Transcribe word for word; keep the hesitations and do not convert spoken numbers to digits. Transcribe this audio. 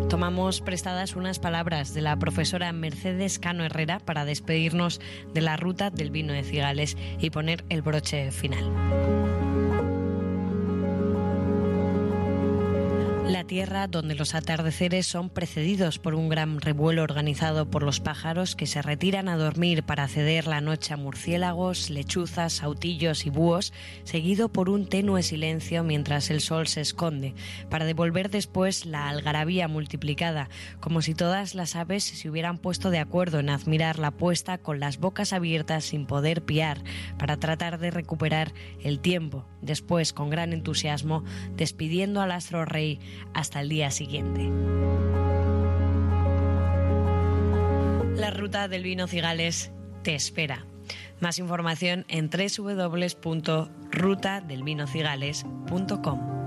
tomamos prestadas unas palabras de la profesora Mercedes Cano Herrera para despedirnos de la ruta del vino de Cigales y poner el broche final. La tierra donde los atardeceres son precedidos por un gran revuelo organizado por los pájaros que se retiran a dormir para ceder la noche a murciélagos, lechuzas, sautillos y búhos, seguido por un tenue silencio mientras el sol se esconde, para devolver después la algarabía multiplicada, como si todas las aves se hubieran puesto de acuerdo en admirar la puesta con las bocas abiertas sin poder piar, para tratar de recuperar el tiempo, después con gran entusiasmo, despidiendo al astro rey hasta el día siguiente. La ruta del vino Cigales te espera. Más información en doble u doble u doble u punto ruta del vino cigales punto com.